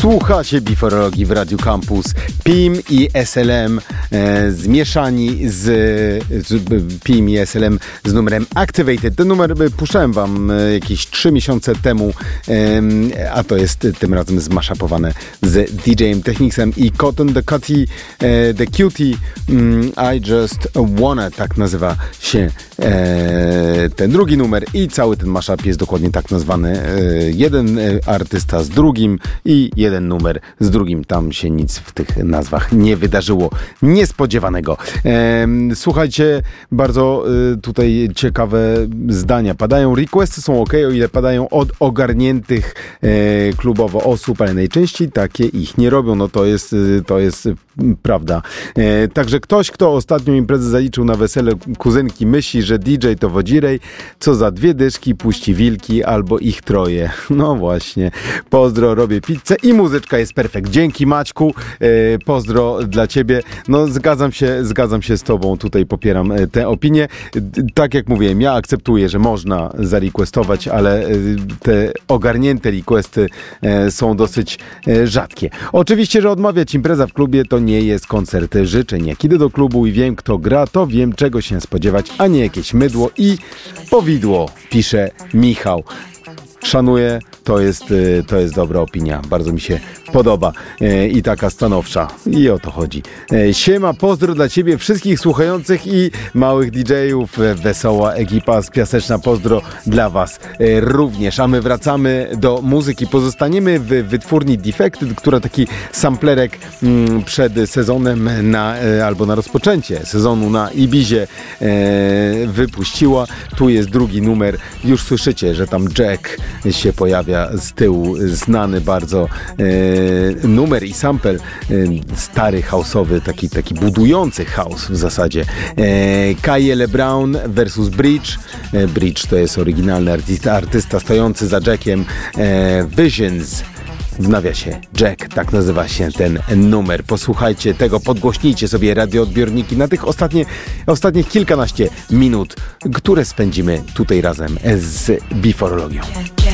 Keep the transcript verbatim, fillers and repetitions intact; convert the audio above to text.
Słuchacie Biforologii w Radiu Campus. P I M i S L M e, zmieszani z, z P I M i S L M z numerem Activated. Ten numer puszczałem wam e, jakieś trzy miesiące temu, e, a to jest tym razem zmaszapowane z D J-em Technicsem i Cotton the Cutty, e, The Cutie, mm, I Just Wanna, tak nazywa się e, ten drugi numer i cały ten mashup jest dokładnie tak nazwany. E, jeden artysta z drugim i jeden numer z drugim. Tam się nic w tych nazwach nie wydarzyło niespodziewanego. E, słuchajcie, bardzo e, tutaj ciekawe zdania padają. Requesty są ok, o ile padają od ogarniętych e, klubowo osób, ale najczęściej takie ich nie robią. No to jest, to jest prawda. E, także ktoś, kto ostatnią imprezę zaliczył na wesele kuzynki, myśli, że D J to wodzirej, co za dwie dyszki puści wilki albo ich troje. No właśnie. Pozdro, robię pizzę i muzyczka jest perfekt. Dzięki, Maćku. E, pozdro dla ciebie. No zgadzam się, zgadzam się z tobą. Tutaj popieram e, tę opinię. D- tak jak mówiłem, ja akceptuję, że można zarequestować, ale e, te ogarnięte requesty e, są dosyć e, rzadkie. Oczywiście, że odmawiać impreza w klubie to nie jest koncert życzeń. Jak idę do klubu i wiem, kto gra, to wiem, czego się spodziewać, a nie jakieś mydło i powidło, pisze Michał. Szanuję, to jest, to jest dobra opinia. Bardzo mi się podoba e, i taka stanowcza. I o to chodzi. E, siema, pozdro dla ciebie, wszystkich słuchających i małych D J-ów. E, wesoła ekipa z Piaseczna, pozdro dla was e, również. A my wracamy do muzyki. Pozostaniemy w wytwórni Defected, która taki samplerek m, przed sezonem na, e, albo na rozpoczęcie sezonu na Ibizie e, wypuściła. Tu jest drugi numer. Już słyszycie, że tam Jack się pojawia z tyłu, znany bardzo e, numer i sample, e, stary house'owy, taki, taki budujący house w zasadzie. E, Kyle LeBrown versus Bridge. E, Bridge to jest oryginalny artysta, artysta stojący za Jackiem. E, Visions. W nawiasie Jack, tak nazywa się ten numer. Posłuchajcie tego, podgłośnijcie sobie radioodbiorniki na tych ostatnie, ostatnich kilkanaście minut, które spędzimy tutaj razem z Biforologią.